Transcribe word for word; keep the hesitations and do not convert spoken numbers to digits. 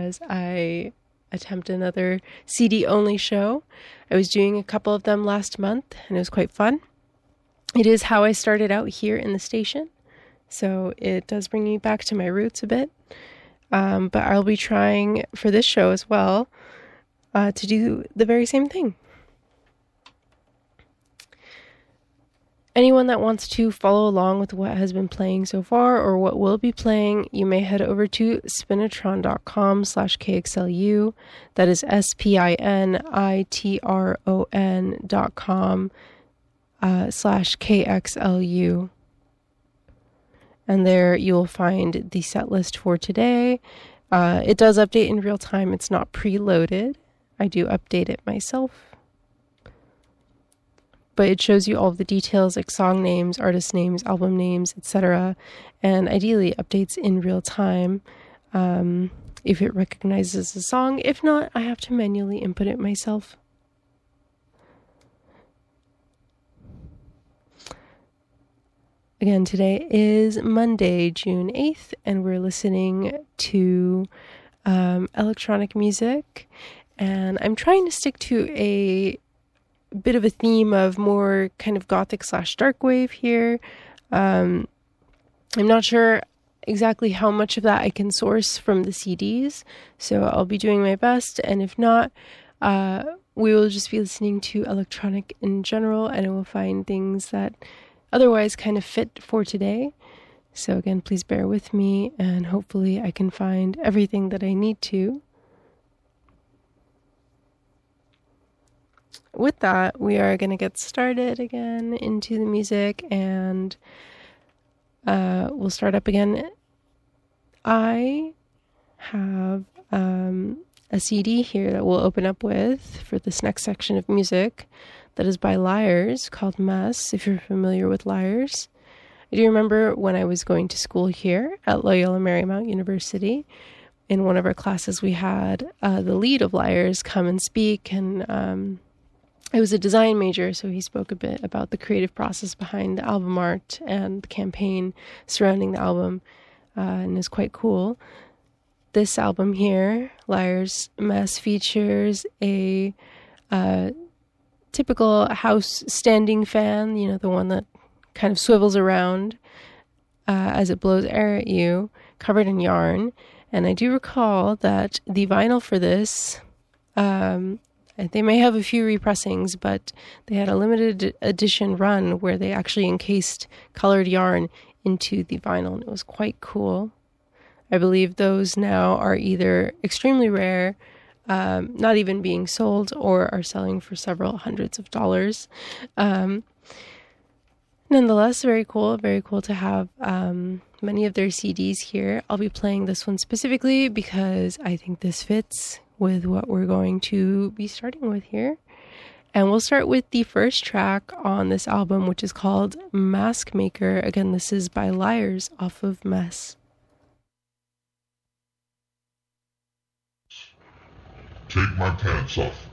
as I attempt another C D only show. I was doing a couple of them last month and it was quite fun. It is how I started out here in the station, so it does bring me back to my roots a bit. Um, but I'll be trying for this show as well uh, to do the very same thing. Anyone that wants to follow along with what has been playing so far or what will be playing, you may head over to spinitron.com slash KXLU. That is S-P-I-N-I-T-R-O-N dot com uh, slash KXLU. And there you'll find the set list for today. Uh, it does update in real time. It's not preloaded. I do update it myself. But it shows you all the details like song names, artist names, album names, et cetera. And ideally updates in real time um, if it recognizes a song. If not, I have to manually input it myself. Again, today is Monday, June eighth, and we're listening to um, electronic music. And I'm trying to stick to a bit of a theme of more kind of gothic slash dark wave here. Um, I'm not sure exactly how much of that I can source from the C Ds, so I'll be doing my best, and if not, uh, we will just be listening to electronic in general, and I will find things that otherwise kind of fit for today. So again, please bear with me, and hopefully I can find everything that I need to. With that, we are going to get started again into the music, and uh, we'll start up again. I have um, a C D here that we'll open up with for this next section of music that is by Liars, called Mess, if you're familiar with Liars. I do remember when I was going to school here at Loyola Marymount University, in one of our classes we had uh, the lead of Liars come and speak, and um, I was a design major, so he spoke a bit about the creative process behind the album art and the campaign surrounding the album, uh, and is quite cool. This album here, Liars Mess, features a uh, typical house standing fan, you know, the one that kind of swivels around uh, as it blows air at you, covered in yarn. And I do recall that the vinyl for this, um, they may have a few repressings, but they had a limited edition run where they actually encased colored yarn into the vinyl, and it was quite cool. I believe those now are either extremely rare, um, not even being sold, or are selling for several hundreds of dollars. Um, nonetheless, very cool, very cool to have um, many of their C Ds here. I'll be playing this one specifically because I think this fits with what we're going to be starting with here. And we'll start with the first track on this album, which is called Mask Maker. Again, this is by Liars off of Mess. Take my pants off.